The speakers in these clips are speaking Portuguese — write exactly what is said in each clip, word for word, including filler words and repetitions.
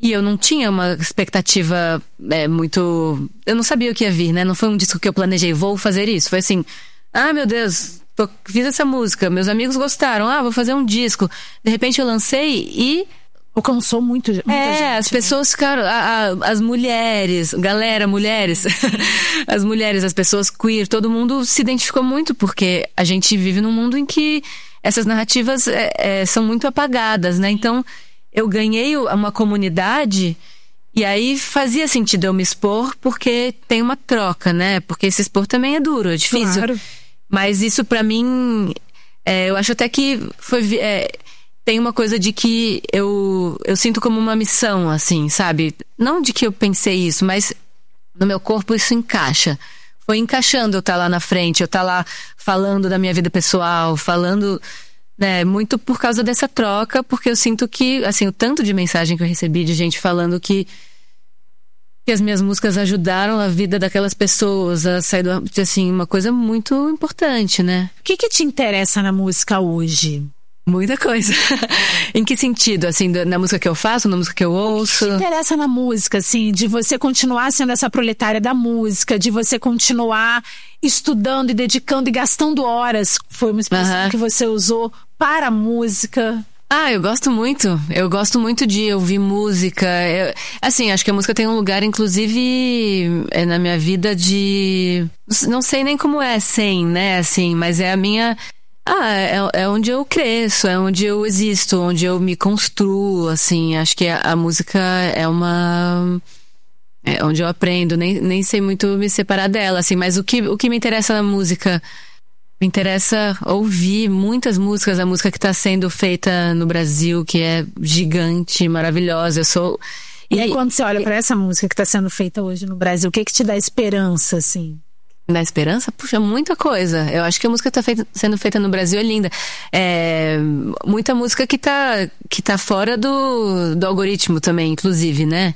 E eu não tinha uma expectativa é, muito... Eu não sabia o que ia vir, né? Não foi um disco que eu planejei, vou fazer isso. Foi assim, ah, meu Deus, tô, fiz essa música, meus amigos gostaram, ah, vou fazer um disco. De repente eu lancei e... Alcançou muito, muita é, gente. É, as pessoas ficaram... A, a, as mulheres, galera, mulheres. As mulheres, as pessoas queer, todo mundo se identificou muito, porque a gente vive num mundo em que essas narrativas é, é, são muito apagadas, né? Então, eu ganhei uma comunidade e aí fazia sentido eu me expor, porque tem uma troca, né? Porque se expor também é duro, é difícil. Claro. Mas isso pra mim, é, eu acho até que foi... É, tem uma coisa de que eu, eu sinto como uma missão, assim, sabe? Não de que eu pensei isso, mas no meu corpo isso encaixa. Foi encaixando eu estar lá na frente, eu estar lá falando da minha vida pessoal, falando, né, muito por causa dessa troca, porque eu sinto que, assim, o tanto de mensagem que eu recebi de gente falando que, que as minhas músicas ajudaram a vida daquelas pessoas a sair do... Assim, uma coisa muito importante, né? O que que te interessa na música hoje? Muita coisa. Em que sentido? Assim, na música que eu faço, na música que eu ouço? O que te interessa na música, assim, de você continuar sendo essa proletária da música, de você continuar estudando e dedicando e gastando horas, foi uma expressão uh-huh. que você usou, para a música? Ah, eu gosto muito. Eu gosto muito de ouvir música. Eu, assim, acho que a música tem um lugar, inclusive, é na minha vida de... Não sei nem como é sem, né, assim, mas é a minha... Ah, é, é onde eu cresço, é onde eu existo, onde eu me construo, assim. Acho que a, a música é uma... É onde eu aprendo, nem, nem sei muito me separar dela, assim. Mas o que, o que me interessa na música... Me interessa ouvir muitas músicas, a música que está sendo feita no Brasil, que é gigante, maravilhosa. Eu sou... E, e aí, quando você olha para essa música que está sendo feita hoje no Brasil, o que que te dá esperança, assim? Na esperança? Puxa, muita coisa. Eu acho que a música que está sendo feita no Brasil é linda. É, muita música que está que tá fora do, do algoritmo também, inclusive, né?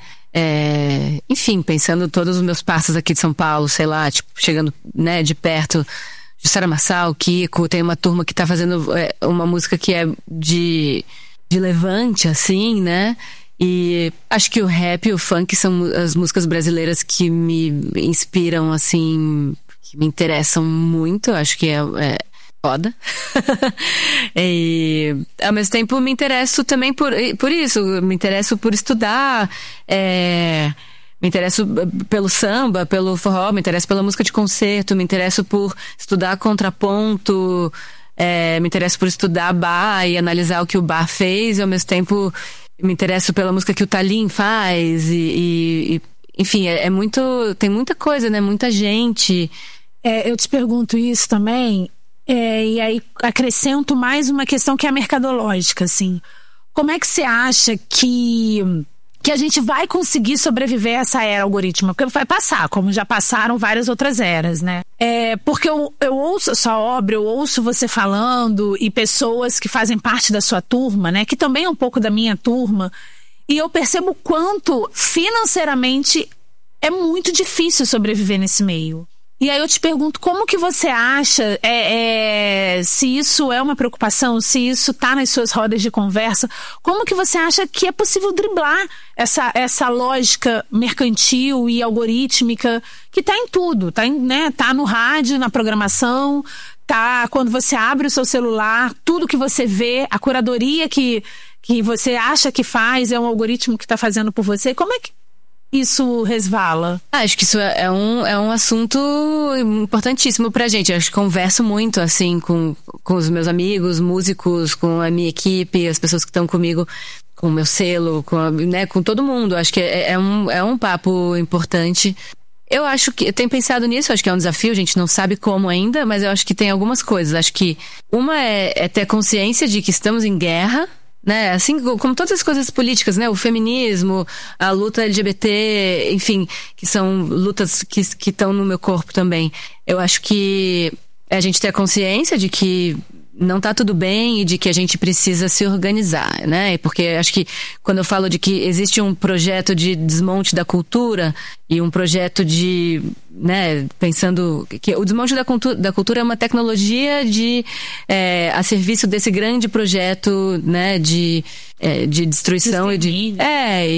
É, enfim, pensando todos os meus passos aqui de São Paulo, sei lá, tipo, chegando, né, de perto, Jussara Marçal, Kiko, tem uma turma que está fazendo é, uma música que é de, de levante, assim, né? E acho que o rap e o funk são as músicas brasileiras que me inspiram, assim, que me interessam muito. Acho que é, é foda. E ao mesmo tempo me interesso também por, por isso. Me interesso por estudar, é, me interesso pelo samba, pelo forró, me interesso pela música de concerto, me interesso por estudar contraponto, é, me interesso por estudar bar e analisar o que o bar fez, e ao mesmo tempo me interesso pela música que o Tallin faz, e, e, e enfim, é, é muito, tem muita coisa, né? Muita gente. É, eu te pergunto isso também, é, e aí acrescento mais uma questão que é mercadológica, assim. Como é que você acha que, que a gente vai conseguir sobreviver a essa era algorítmica? Porque vai passar, como já passaram várias outras eras, né? É, porque eu, eu ouço a sua obra, eu ouço você falando, e pessoas que fazem parte da sua turma, né? Que também é um pouco da minha turma. E eu percebo quanto financeiramente é muito difícil sobreviver nesse meio. E aí eu te pergunto, como que você acha, é, é, se isso é uma preocupação, se isso tá nas suas rodas de conversa, como que você acha que é possível driblar essa, essa lógica mercantil e algorítmica que tá em tudo, tá, em, né, tá no rádio, na programação, tá quando você abre o seu celular, tudo que você vê, a curadoria que, que você acha que faz é um algoritmo que tá fazendo por você. Como é que isso resvala? Ah, acho que isso é um, é um assunto importantíssimo pra gente. Eu acho que converso muito, assim, com, com os meus amigos, músicos, com a minha equipe, as pessoas que estão comigo, com o meu selo, com, a, né, com todo mundo. Acho que é, é, um, é um papo importante. Eu acho que, eu tenho pensado nisso, acho que é um desafio, a gente não sabe como ainda, mas eu acho que tem algumas coisas. Acho que uma é, é ter consciência de que estamos em guerra, né? Assim como todas as coisas políticas, né? O feminismo, a luta L G B T, enfim, que são lutas que que estão no meu corpo também. Eu acho que a gente ter a consciência de que não tá tudo bem e de que a gente precisa se organizar, né? Porque acho que quando eu falo de que existe um projeto de desmonte da cultura e um projeto de, né, pensando que o desmonte da cultura, da cultura é uma tecnologia de é, a serviço desse grande projeto, né, de, é, de destruição e de, é,